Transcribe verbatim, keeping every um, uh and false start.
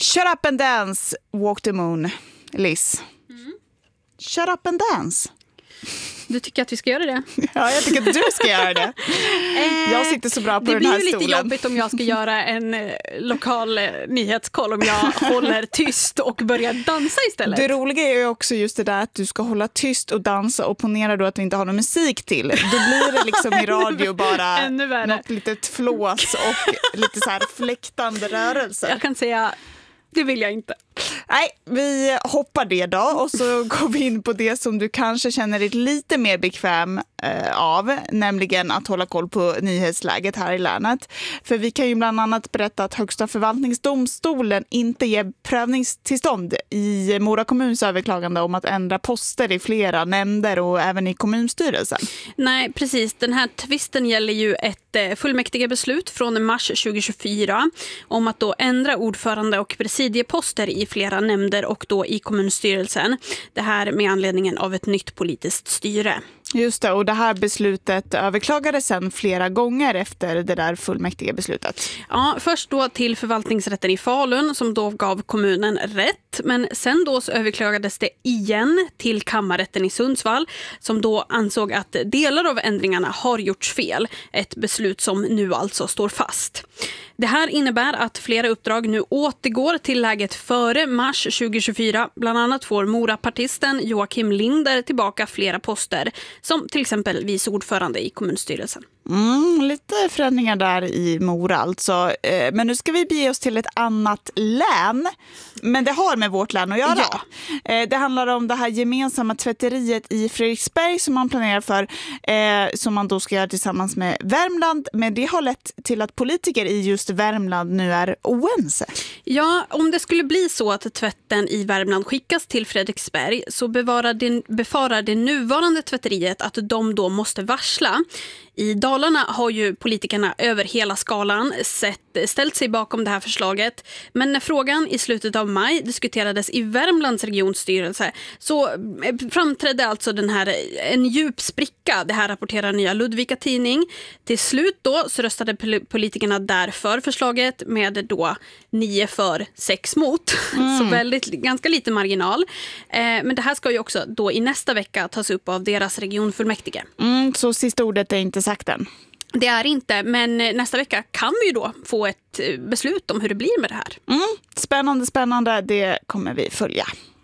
Shut up and dance, walk the moon, Liz. Mm. Shut up and dance. Du tycker att vi ska göra det? Ja, jag tycker att du ska göra det. Jag sitter så bra på det den här stolen. Det blir ju lite jobbigt om jag ska göra en lokal nyhetskoll om jag håller tyst och börjar dansa istället. Det roliga är ju också just det där att du ska hålla tyst och dansa och ponera då att vi inte har någon musik till. Då blir det liksom i radio bara något litet flås och lite så här fläktande rörelse. Jag kan säga, det vill jag inte. Nej, vi hoppar det då och så går vi in på det som du kanske känner dig lite mer bekväm eh, av, nämligen att hålla koll på nyhetsläget här i länet. För vi kan ju bland annat berätta att Högsta förvaltningsdomstolen inte ger prövningstillstånd i Mora kommuns överklagande om att ändra poster i flera nämnder och även i kommunstyrelsen. Nej, precis. Den här tvisten gäller ju ett eh, fullmäktige beslut från mars tjugohundratjugofyra om att då ändra ordförande och presidieposter i flera nämnder och då i kommunstyrelsen. Det här med anledningen av ett nytt politiskt styre. Just det, och det här beslutet överklagades sen flera gånger efter det där fullmäktiga beslutet. Ja, först då till förvaltningsrätten i Falun som då gav kommunen rätt. Men sen då så överklagades det igen till kammarrätten i Sundsvall som då ansåg att delar av ändringarna har gjorts fel. Ett beslut som nu alltså står fast. Det här innebär att flera uppdrag nu återgår till läget före mars tjugohundratjugofyra. Bland annat får Mora-partisten Joakim Linder tillbaka flera poster som till exempel vice ordförande i kommunstyrelsen. Mm, lite förändringar där i Mora alltså. Men nu ska vi bege oss till ett annat län. Men det har med vårt län att göra. Ja. Det handlar om det här gemensamma tvätteriet i Fredriksberg som man planerar för. Som man då ska göra tillsammans med Värmland. Men det har lett till att politiker i just Värmland nu är oense. Ja, om det skulle bli så att tvätten i Värmland skickas till Fredriksberg så bevarar det, befarar det nuvarande tvätteriet att de då måste varsla. I Dalarna har ju politikerna över hela skalan sett, ställt sig bakom det här förslaget. Men när frågan i slutet av maj diskuterades i Värmlands regionstyrelse så framträdde alltså den här en djup spricka. Det här rapporterar Nya Ludvika tidning. Till slut då så röstade politikerna där för förslaget med då nio för, sex mot. Mm. Så väldigt, ganska lite marginal. Eh, men det här ska ju också då i nästa vecka tas upp av deras regionfullmäktige. Mm, så sista ordet är inte sagt än. Det är inte, men nästa vecka kan vi ju då få ett beslut om hur det blir med det här. Mm, spännande, spännande. Det kommer vi följa.